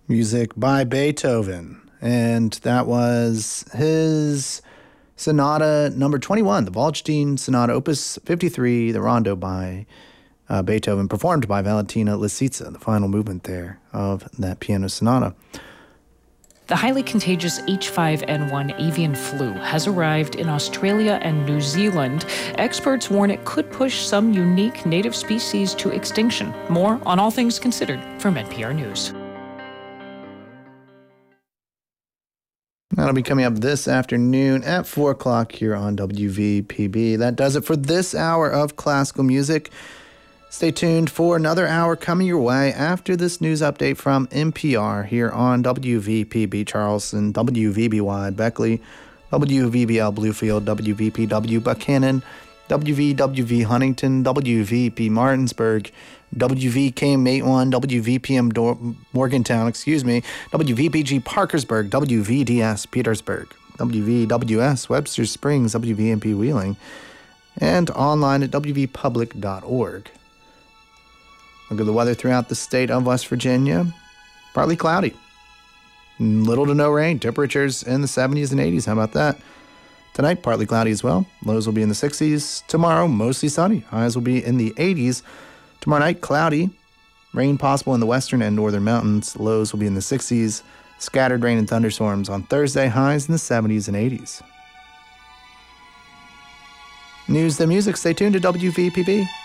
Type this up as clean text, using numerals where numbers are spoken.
Music by Beethoven. And that was his Sonata number 21, the Waldstein Sonata, Opus 53, the Rondo by Beethoven, performed by Valentina Lisitsa, the final movement there of that piano sonata. The highly contagious H5N1 avian flu has arrived in Australia and New Zealand. Experts warn it could push some unique native species to extinction. More on All Things Considered from NPR News. That'll be coming up this afternoon at 4 o'clock here on WVPB. That does it for this hour of classical music. Stay tuned for another hour coming your way after this news update from NPR here on WVPB Charleston, WVBY Beckley, WVBL Bluefield, WVPW Buchanan, WVWV Huntington, WVP Martinsburg, WVK Matewan, WVPM Morgantown, WVPG Parkersburg, WVDS Petersburg, WVWS Webster Springs, WVMP Wheeling, and online at wvpublic.org. Look at the weather throughout the state of West Virginia. Partly cloudy. Little to no rain. Temperatures in the 70s and 80s. How about that? Tonight, partly cloudy as well. Lows will be in the 60s. Tomorrow, mostly sunny. Highs will be in the 80s. Tomorrow night, cloudy. Rain possible in the western and northern mountains. Lows will be in the 60s. Scattered rain and thunderstorms on Thursday. Highs in the 70s and 80s. News and music. Stay tuned to WVPB.